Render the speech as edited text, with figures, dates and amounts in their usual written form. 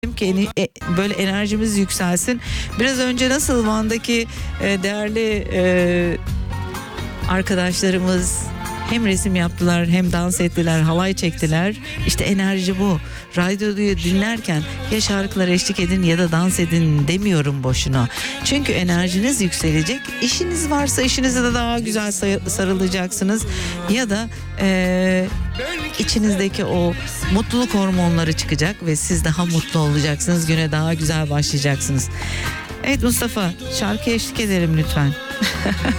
ki böyle enerjimiz yükselsin. Biraz önce nasıl Van'daki değerli arkadaşlarımız hem resim yaptılar hem dans ettiler, halay çektiler. İşte enerji bu. Radyoyu dinlerken ya şarkılar eşlik edin ya da dans edin demiyorum boşuna. Çünkü enerjiniz yükselecek. İşiniz varsa işinize de daha güzel sarılacaksınız. Ya da içinizdeki o mutluluk hormonları çıkacak ve siz daha mutlu olacaksınız. Güne daha güzel başlayacaksınız. Evet Mustafa, şarkı eşlik edelim lütfen.